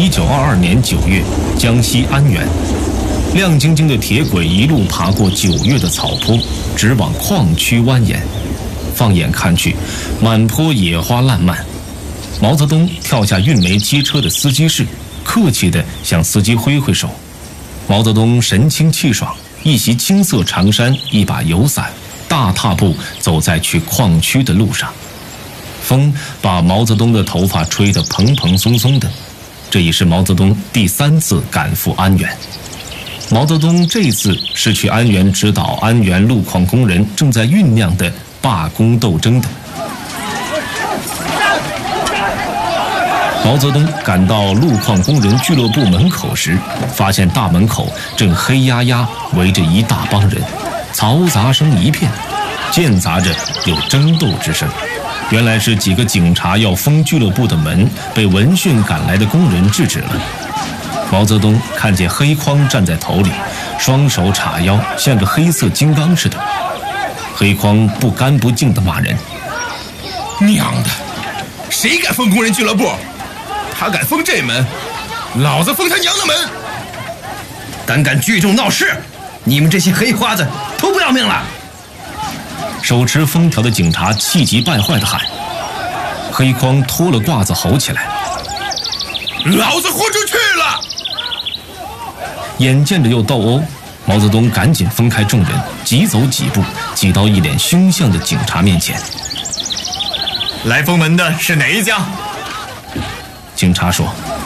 1922年9月，江西安源，亮晶晶的铁轨一路爬过9月的草坡，直往矿区蜿蜒。放眼看去，满坡野花烂漫。毛泽东跳下运煤机车的司机室，客气地向司机挥挥手。毛泽东神清气爽，一袭青色长衫，一把油伞，大踏步走在去矿区的路上。风把毛泽东的头发吹得蓬蓬松松的，这已是毛泽东第3次赶赴安源。毛泽东这次是去安源指导安源路矿工人正在酝酿的罢工斗争的。毛泽东赶到路矿工人俱乐部门口时，发现大门口正黑压压围着一大帮人，嘈杂声一片，间杂着有争斗之声。原来是几个警察要封俱乐部的门，被闻讯赶来的工人制止了。毛泽东看见黑匡站在头里，双手叉腰，像个黑色金刚似的。黑匡不干不净地骂人：“ 娘的，谁敢封工人俱乐部？他敢封这门，老子封他娘的门！ 胆聚众闹事，你们这些黑花子都不要命了！” 手持封条的警察气急败坏地喊。黑匡脱了褂子吼起来：“ 老子豁出去了！” 眼见着又斗殴，毛泽东赶紧分开众人，急走几步，挤到一脸凶相的警察面前。 来封门的是哪一家？ 警察说：“